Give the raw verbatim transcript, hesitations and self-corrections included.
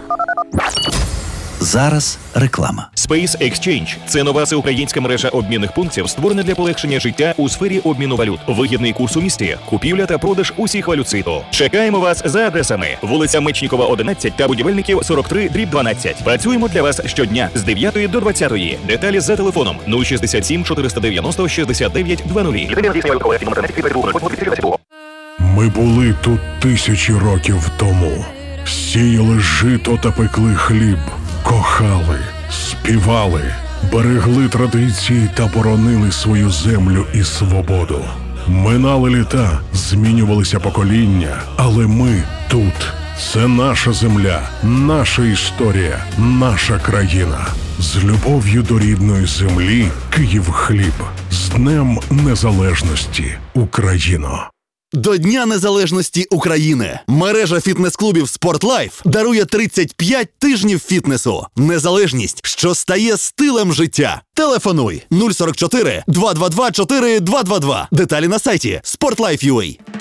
Зараз реклама. Space Exchange – це нова всеукраїнська мережа обмінних пунктів, створена для полегшення життя у сфері обміну валют. Вигідний курс у місті, купівля та продаж усіх валют світу. Чекаємо вас за адресами: вулиця Мечнікова, одинадцять та Будівельників, сорок три дріб дванадцять. Працюємо для вас щодня з дев'ятої до двадцятої. Деталі за телефоном нуль шістдесят сім чотириста дев'яносто шістдесят дев'ять двадцять. Ми були тут тисячі років тому. Сіяли жито та пекли хліб. Кохали, співали, берегли традиції та боронили свою землю і свободу. Минали літа, змінювалися покоління, але ми тут. Це наша земля, наша історія, наша країна. З любов'ю до рідної землі Київхліб. З Днем Незалежності, Україно! До Дня Незалежності України мережа фітнес-клубів «Спортлайф» дарує тридцять п'ять тижнів фітнесу. Незалежність, що стає стилем життя. Телефонуй нуль сорок чотири два два два чотири два два два. Деталі на сайті спортлайф крапка ю а.